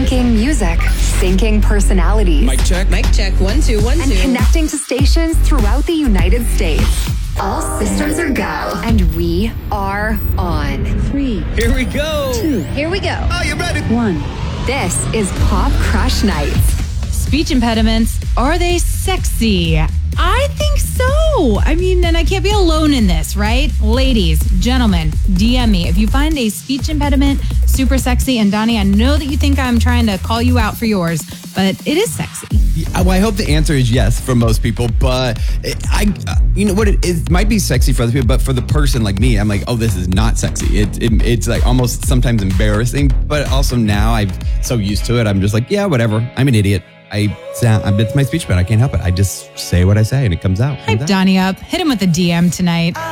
Syncing music, syncing personalities. Mic check. Mic check. 1, 2, 1, 2. And connecting to stations throughout the United States. All systems are go. And we are on. 3. Here we go. 2. Here we go. Are you ready? 1. This is Pop Crush Nights. Speech impediments, are they sexy? I think so. I mean, and I can't be alone in this, right? Ladies, gentlemen, DM me. If you find a speech impediment super sexy, and Donnie, I know that you think I'm trying to call you out for yours, but it is sexy. Well, I hope the answer is yes for most people, but you know what, it might be sexy for other people, but for the person like me, I'm like, oh, this is not sexy. It's like almost sometimes embarrassing, but also now I'm so used to it. I'm just like, yeah, whatever. I'm an idiot. It's my speech, but I can't help it. I just say what I say and it comes out. Hype Donnie up. Hit him with a DM tonight.